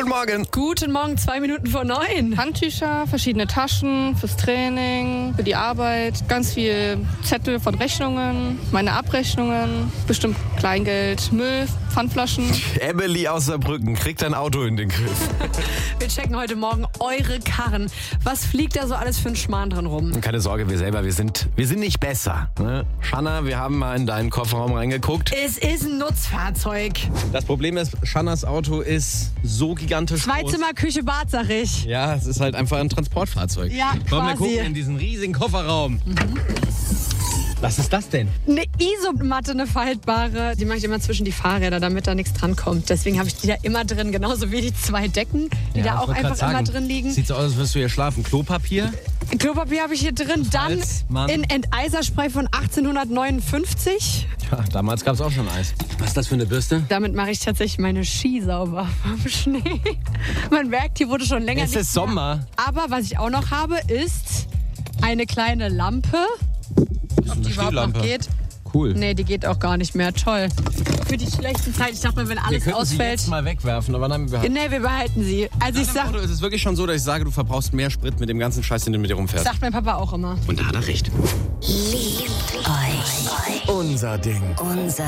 Morgen. Guten Morgen, 2 Minuten vor 9. Handtücher, verschiedene Taschen fürs Training, für die Arbeit, ganz viel Zettel von Rechnungen, meine Abrechnungen, bestimmt Kleingeld, Müll, Pfandflaschen. Emily aus Saarbrücken kriegt ein Auto in den Griff. Wir checken heute Morgen eure Karren. Was fliegt da so alles für ein Schmarrn drin rum? Keine Sorge, wir sind nicht besser. Ne? Shanna, wir haben mal in deinen Kofferraum reingeguckt. Es ist ein Nutzfahrzeug. Das Problem ist, Shannas Auto ist so gigantisch groß. Zweizimmer, Küche, Bad, sag ich. Ja, es ist halt einfach ein Transportfahrzeug. Ja, Komm, wir quasi. gucken in diesen riesigen Kofferraum. Was ist das denn? Eine Isomatte, eine faltbare. Die mache ich immer zwischen die Fahrräder, damit da nichts dran kommt. Deswegen habe ich die da immer drin. Genauso wie die 2 Decken, die da auch einfach immer drin liegen. Sieht so aus, als würdest du hier schlafen. Klopapier? Klopapier habe ich hier drin. Dann Mann. in Enteiserspray von 1859. Ja, damals gab es auch schon Eis. Was ist das für eine Bürste? Damit mache ich tatsächlich meine Ski sauber vom Schnee. Man merkt, hier wurde schon länger Es nichts ist Sommer. mehr. Aber was ich auch noch habe, ist eine kleine Lampe. Ob die überhaupt noch geht? Cool. Nee, die geht auch gar nicht mehr. Toll. Für die schlechten Zeiten. Ich dachte mal, wenn Wir alles könnten sie ausfällt. jetzt mal wegwerfen, aber nein, wir Nee, wir behalten sie. Also ich Im sag, Auto ist es wirklich schon so, dass ich sage, du verbrauchst mehr Sprit mit dem ganzen Scheiß, den du mit dir rumfährst. sagt mein Papa auch immer. Und da hat er recht. Liebt euch. Unser Ding. Unser